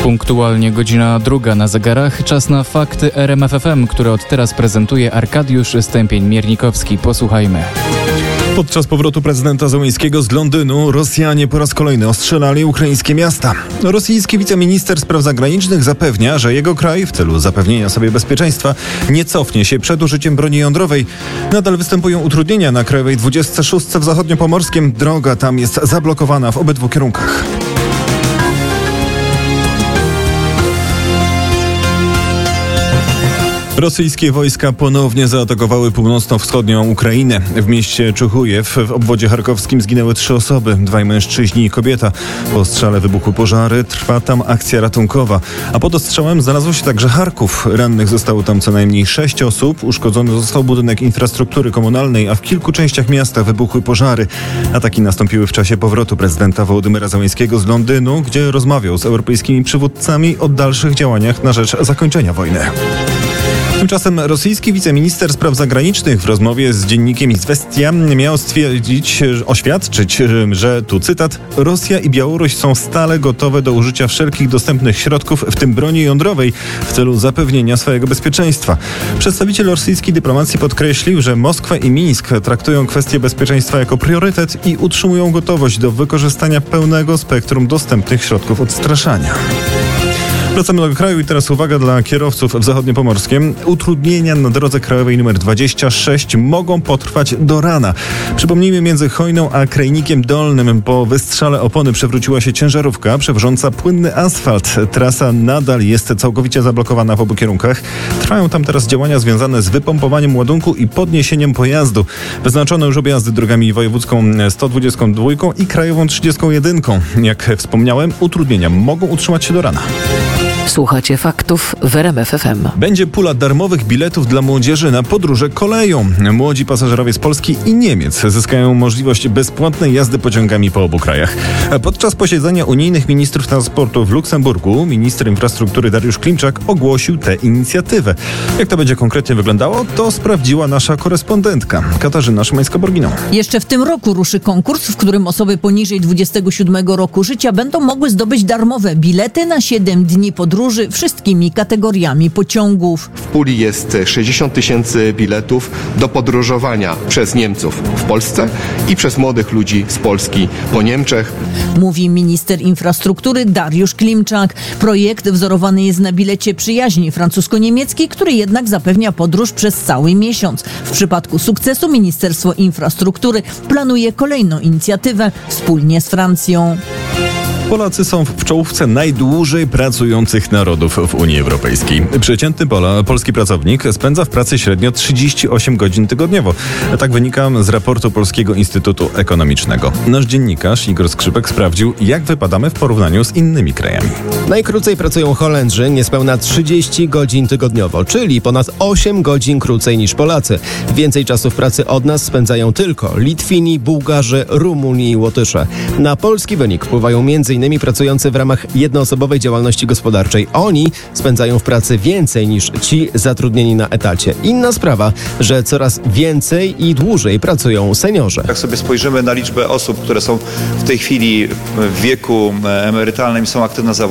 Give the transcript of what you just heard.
Punktualnie godzina 2 na zegarach. Czas na fakty RMF FM, które od teraz prezentuje Arkadiusz Stępień-Miernikowski. Posłuchajmy. Podczas powrotu prezydenta Zełenskiego z Londynu Rosjanie po raz kolejny ostrzelali ukraińskie miasta. Rosyjski wiceminister spraw zagranicznych zapewnia, że jego kraj w celu zapewnienia sobie bezpieczeństwa nie cofnie się przed użyciem broni jądrowej. Nadal występują utrudnienia na Krajowej 26 w Zachodniopomorskiem. Droga tam jest zablokowana w obydwu kierunkach. Rosyjskie wojska ponownie zaatakowały północno-wschodnią Ukrainę. W mieście Czuchujew w obwodzie charkowskim zginęły 3 osoby, 2 mężczyźni i kobieta. Po ostrzale wybuchły pożary, trwa tam akcja ratunkowa. A pod ostrzałem znalazło się także Charków. Rannych zostało tam co najmniej 6 osób. Uszkodzony został budynek infrastruktury komunalnej, a w kilku częściach miasta wybuchły pożary. Ataki nastąpiły w czasie powrotu prezydenta Wołodymyra Zełenskiego z Londynu, gdzie rozmawiał z europejskimi przywódcami o dalszych działaniach na rzecz zakończenia wojny. Tymczasem rosyjski wiceminister spraw zagranicznych w rozmowie z dziennikiem Izvestia miał oświadczyć, że tu cytat: Rosja i Białoruś są stale gotowe do użycia wszelkich dostępnych środków, w tym broni jądrowej, w celu zapewnienia swojego bezpieczeństwa. Przedstawiciel rosyjskiej dyplomacji podkreślił, że Moskwa i Mińsk traktują kwestię bezpieczeństwa jako priorytet i utrzymują gotowość do wykorzystania pełnego spektrum dostępnych środków odstraszania. Wracamy do kraju i teraz uwaga dla kierowców w Zachodniopomorskiem. Utrudnienia na drodze krajowej nr 26 mogą potrwać do rana. Przypomnijmy, między Chojną a Krajnikiem Dolnym po wystrzale opony przewróciła się ciężarówka przewożąca płynny asfalt. Trasa nadal jest całkowicie zablokowana w obu kierunkach. Trwają tam teraz działania związane z wypompowaniem ładunku i podniesieniem pojazdu. Wyznaczono już objazdy drogami wojewódzką 122 i krajową 31. Jak wspomniałem, utrudnienia mogą utrzymać się do rana. Słuchacie faktów w RMF FM. Będzie pula darmowych biletów dla młodzieży na podróże koleją. Młodzi pasażerowie z Polski i Niemiec zyskają możliwość bezpłatnej jazdy pociągami po obu krajach. Podczas posiedzenia unijnych ministrów transportu w Luksemburgu minister infrastruktury Dariusz Klimczak ogłosił tę inicjatywę. Jak to będzie konkretnie wyglądało, to sprawdziła nasza korespondentka Katarzyna Szymańska-Borginą. Jeszcze w tym roku ruszy konkurs, w którym osoby poniżej 27 roku życia będą mogły zdobyć darmowe bilety na 7 dni podróży wszystkimi kategoriami pociągów. W puli jest 60 000 biletów do podróżowania przez Niemców w Polsce i przez młodych ludzi z Polski po Niemczech. Mówi minister infrastruktury Dariusz Klimczak. Projekt wzorowany jest na bilecie przyjaźni francusko-niemieckiej, który jednak zapewnia podróż przez cały miesiąc. W przypadku sukcesu Ministerstwo Infrastruktury planuje kolejną inicjatywę wspólnie z Francją. Polacy są w czołówce najdłużej pracujących narodów w Unii Europejskiej. Przeciętny polski pracownik spędza w pracy średnio 38 godzin tygodniowo. Tak wynika z raportu Polskiego Instytutu Ekonomicznego. Nasz dziennikarz Igor Skrzypek sprawdził, jak wypadamy w porównaniu z innymi krajami. Najkrócej pracują Holendrzy, niespełna 30 godzin tygodniowo, czyli ponad 8 godzin krócej niż Polacy. Więcej czasu w pracy od nas spędzają tylko Litwini, Bułgarzy, Rumuni i Łotysze. Na polski wynik wpływają m.in. pracujący w ramach jednoosobowej działalności gospodarczej. Oni spędzają w pracy więcej niż ci zatrudnieni na etacie. Inna sprawa, że coraz więcej i dłużej pracują seniorzy. Jak sobie spojrzymy na liczbę osób, które są w tej chwili w wieku emerytalnym i są aktywne zawodowo,